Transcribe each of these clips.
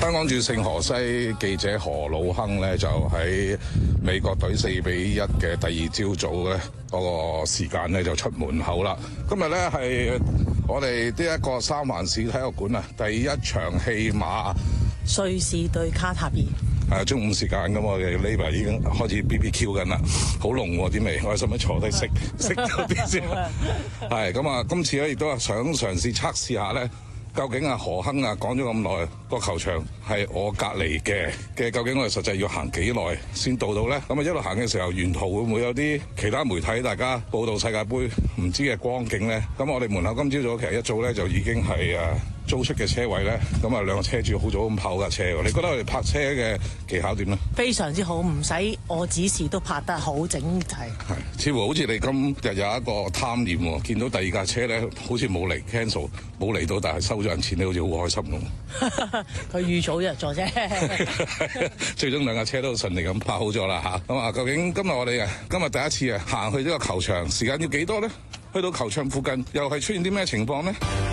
香港駐聖荷西記者何魯亨咧，就喺美國隊4-1嘅第二朝早咧，嗰個時間咧就出門口啦。今日咧係我哋呢一個三藩市體育館啊，第一場戲碼瑞士對卡塔爾。 中午時間咁，我哋呢排已經開始 BBQ 緊啦，好濃喎啲味，我哋使唔使坐低食咗啲先？係咁啊，今次咧亦都係想嘗試測試下咧。究竟何亨講咗咁耐個球場係我隔離嘅，究竟我哋實際要行幾耐先到呢？咁啊一路行嘅時候，沿途會唔會有啲其他媒體大家報道世界盃唔知嘅光景呢？咁我哋門口今朝早其實一早咧就已經係租出嘅車位咧，咁啊兩個車主好早咁跑架車喎。你覺得我哋泊車嘅技巧點咧？ 非常之好，唔使我指示都泊得好整齊。 係，似乎好似你今日有一個貪念喎，見到第二架車咧，好似冇嚟 cancel，冇嚟到，但係收咗人錢，你好似好開心咁。 佢預早入座啫。 最終兩架車都順利咁泊好咗啦嚇。咁啊，究竟今日我哋今日第一次行去呢個球場，時間要幾多咧？去到球場附近又係出現啲咩情況咧？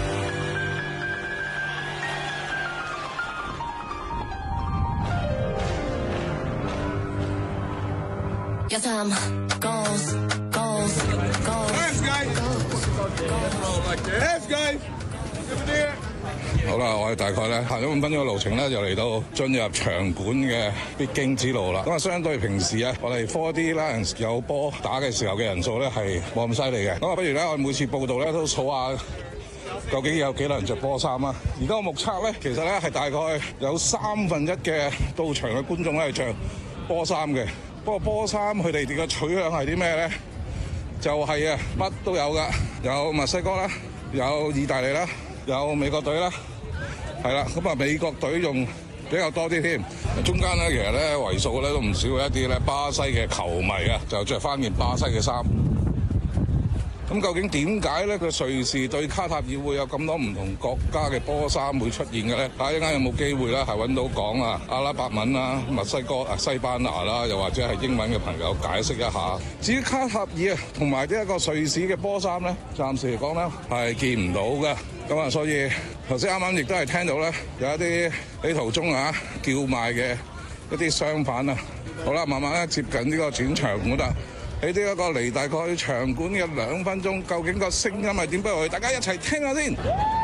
好啦，我哋大概咧行咗5分鐘嘅路程咧，就嚟到進入場館嘅必經之路啦。咁啊，相對平時我哋 4D Lions 有波打嘅時候嘅人數咧係冇咁犀利嘅。咁啊，不如咧我哋每次報道咧都數下究竟有幾多人着波衫啊？而家我目測咧，其實咧係大概有1/3嘅到場嘅觀眾咧係着波衫嘅。不過波衫佢哋嘅取向係啲咩咧？就係乜都有噶，有墨西哥啦，有意大利啦，有美國隊啦，係啦。咁啊，美國隊用比較多啲添。中間咧其實咧為數咧都唔少一啲咧巴西嘅球迷啊，就着翻件巴西嘅衫。咁究竟點解咧？佢瑞士對卡塔爾會有咁多唔同國家嘅波衫會出現嘅咧？大家一陣間有冇機會咧係揾到講阿拉伯文啦、墨西哥西班牙啦，又或者係英文嘅朋友解釋一下。至於卡塔爾同埋呢一個瑞士嘅波衫咧，暫時嚟講咧係見唔到嘅。咁啊，所以頭先啱啱亦都係聽到咧有一啲喺途中叫賣嘅一啲商販啊。好啦，慢慢咧接近呢個轉場館啦。喺呢一個離大概場館嘅2分鐘，究竟個聲音係點？不如我哋大家一齊聽下先。